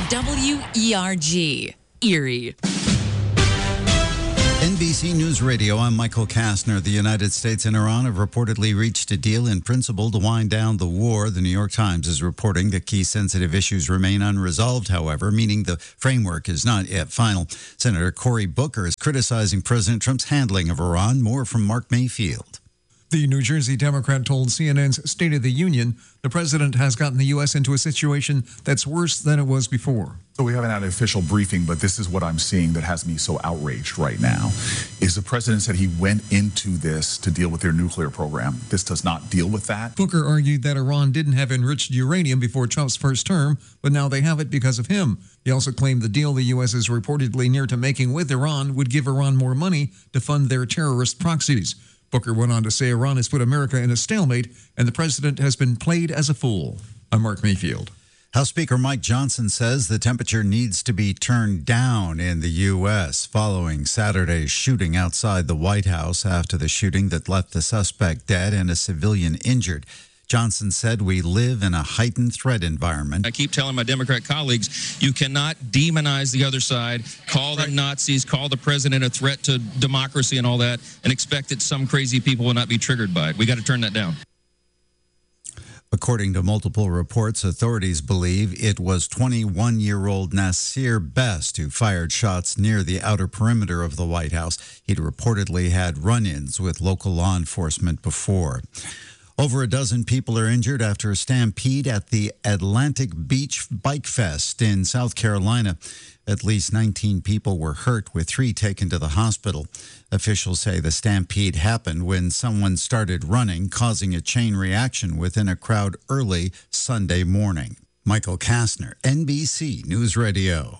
WERG, Erie. NBC News Radio, I'm Michael Kastner. The United States and Iran have reportedly reached a deal in principle to wind down the war. The New York Times is reporting that key sensitive issues remain unresolved, however, meaning the framework is not yet final. Senator Cory Booker is criticizing President Trump's handling of Iran. More from Mark Mayfield. The New Jersey Democrat told CNN's State of the Union the president has gotten the U.S. into a situation that's worse than it was before. So we haven't had an official briefing, but this is what I'm seeing that has me so outraged right now, is the president said he went into this to deal with their nuclear program. This does not deal with that. Booker argued that Iran didn't have enriched uranium before Trump's first term, but now they have it because of him. He also claimed the deal the U.S. is reportedly near to making with Iran would give Iran more money to fund their terrorist proxies. Booker went on to say Iran has put America in a stalemate and the president has been played as a fool. I'm Mark Mayfield. House Speaker Mike Johnson says the temperature needs to be turned down in the U.S. following Saturday's shooting outside the White House after the shooting that left the suspect dead and a civilian injured. Johnson said we live in a heightened threat environment. I keep telling my Democrat colleagues, you cannot demonize the other side, call them Nazis, call the president a threat to democracy and all that, and expect that some crazy people will not be triggered by it. We got to turn that down. According to multiple reports, authorities believe it was 21-year-old Nasir Best who fired shots near the outer perimeter of the White House. He'd reportedly had run-ins with local law enforcement before. Over a dozen people are injured after a stampede at the Atlantic Beach Bike Fest in South Carolina. At least 19 people were hurt, with 3 taken to the hospital. Officials say the stampede happened when someone started running, causing a chain reaction within a crowd early Sunday morning. Michael Kastner, NBC News Radio.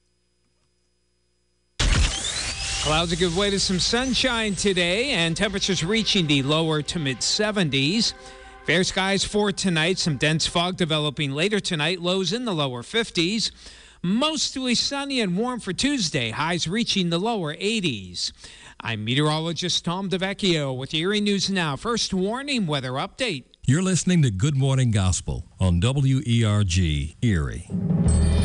Clouds a good way to some sunshine today, and temperatures reaching the lower to mid-70s. Fair skies for tonight. Some dense fog developing later tonight. Lows in the lower 50s. Mostly sunny and warm for Tuesday. Highs reaching the lower 80s. I'm meteorologist Tom DeVecchio with Erie News Now. First warning weather update. You're listening to Good Morning Gospel on WERG Erie.